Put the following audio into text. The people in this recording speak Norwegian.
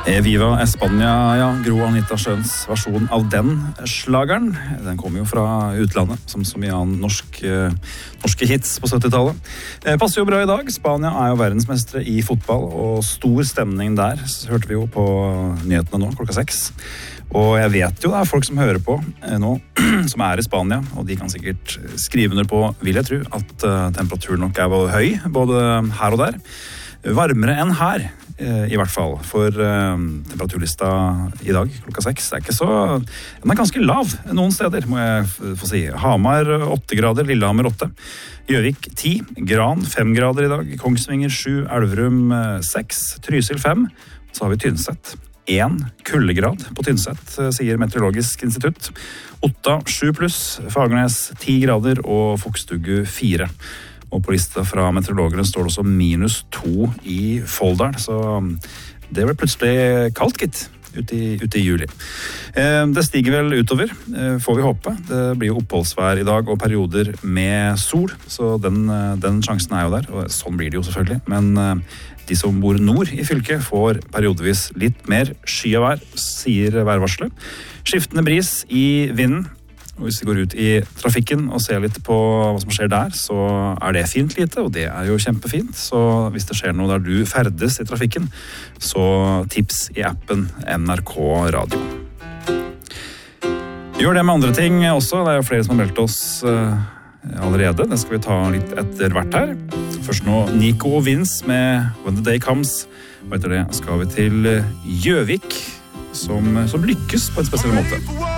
Viva Espania, ja, Gro Anita Schøns versjon av den slageren. Den kommer jo fra utlandet, som så mye annen norske hits på 70-tallet. Passer jo bra i dag. Spania er jo verdensmestre i fotball, og stor stemning der, så hørte vi jo på nyhetene nå, klokka 6. Og jeg vet jo det er folk som hører på nå, som er i Spania, og de kan sikkert skrive under på, vil jeg tro, at temperaturen nok er høy, både her og der. Varmere enn her, i hvert fall, for temperaturlista i dag, klokka 6. Det er ikke så... Den er ganske lav noen steder, må jeg få si. Hamar 8 grader, Lillehammer 8. Gjøvik 10, Gran 5 grader i dag, Kongsvinger 7, Elverum 6, Trysil 5. Så har vi Tynset 1 kuldegrad på Tynset, sier Meteorologisk institutt. Otta 7 pluss, Fagernes 10 grader og Fokstuggu 4. Og på lista fra meteorologene står det også -2 i Folldal, så det ble plutselig kaldt, gitt, ute i juli. Det stiger vel utover, får vi håpe. Det blir jo oppholdsvær i dag og perioder med sol, så den sjansen er jo der, og sånn blir det jo selvfølgelig. Men de som bor nord i fylket får periodevis litt mer sky av vær, sier værvarselet. Skiftende bris i vinden. Og hvis vi går ut i trafikken og ser litt på hva som skjer der, så er det fint lite, og det er jo kjempefint. Så hvis det skjer noe der du ferdes i trafikken, så tips i appen NRK Radio. Gjør det med andre ting også, det er jo flere som har meldt oss allerede. Det skal vi ta litt etter hvert her. Først nå Nico og Vince med When the Day Comes, og etter det skal vi til Gjøvik, som lykkes på en spesiell måte.